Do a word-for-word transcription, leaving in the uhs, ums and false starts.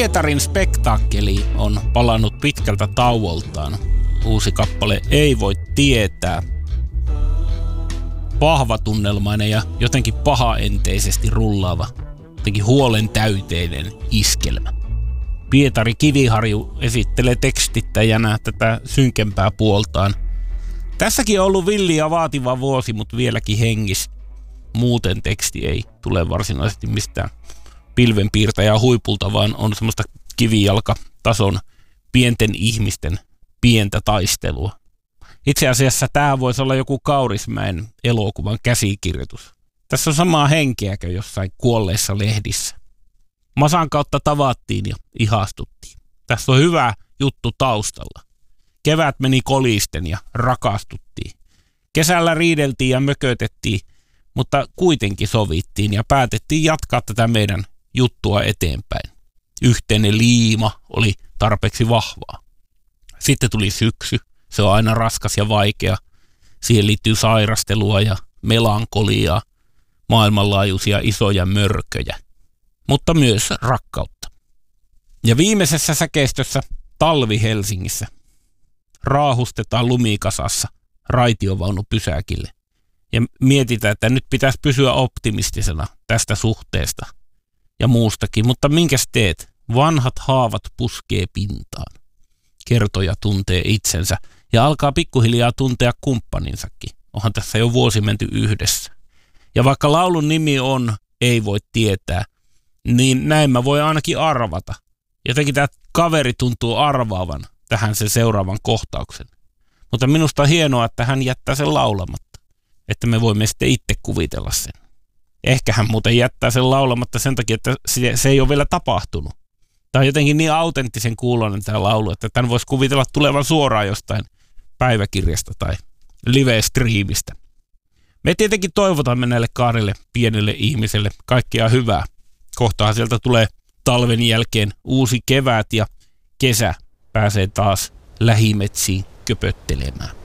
Pietarin spektaakkeli on palannut pitkältä tauoltaan. Uusi kappale Ei voi tietää. Vahvatunnelmainen ja jotenkin pahaenteisesti rullaava, jotenkin huolen täyteinen iskelmä. Pietari Kiviharju esittelee tekstittäjänä tätä synkempää puoltaan. Tässäkin on ollut villi ja vaativa vuosi, mutta vieläkin hengis. Muuten teksti ei tule varsinaisesti mistään pilvenpiirtäjää huipulta, vaan on semmoista kivijalkatason pienten ihmisten pientä taistelua. Itse asiassa tämä voisi olla joku Kaurismäen elokuvan käsikirjoitus. Tässä on samaa henkeäkö jossain kuolleissa lehdissä. Masan kautta tavattiin ja ihastuttiin. Tässä on hyvä juttu taustalla. Kevät meni kolisten ja rakastuttiin. Kesällä riideltiin ja mökötettiin, mutta kuitenkin sovittiin ja päätettiin jatkaa tätä meidän juttua eteenpäin. Yhteinen liima oli tarpeeksi vahvaa. Sitten tuli syksy. Se on aina raskas ja vaikea. Siihen liittyy sairastelua ja melankoliaa, maailmanlaajuisia isoja mörköjä, mutta myös rakkautta. Ja viimeisessä säkeistössä talvi Helsingissä raahustetaan lumikasassa raitiovaunupysäkille. Ja mietitään, että nyt pitäisi pysyä optimistisena tästä suhteesta ja muustakin. Mutta minkäs teet? Vanhat haavat puskee pintaan. Kertoja tuntee itsensä ja alkaa pikkuhiljaa tuntea kumppaninsakin. Onhan tässä jo vuosi menty yhdessä. Ja vaikka laulun nimi on Ei voi tietää, niin näin mä voi ainakin arvata. Jotenkin tämä kaveri tuntuu arvaavan tähän sen seuraavan kohtauksen. Mutta minusta on hienoa, että hän jättää sen laulamatta. Että me voimme sitten itse kuvitella sen. Ehkä hän muuten jättää sen laulamatta sen takia, että se, se ei ole vielä tapahtunut. Tämä on jotenkin niin autenttisen kuuloinen tämä laulu, että tämän voisi kuvitella tulevan suoraan jostain päiväkirjasta tai live-striimistä. Me tietenkin toivotamme näille kahdelle pienelle ihmiselle kaikkea hyvää. Kohtahan sieltä tulee talven jälkeen uusi kevät ja kesä pääsee taas lähimetsiin köpöttelemään.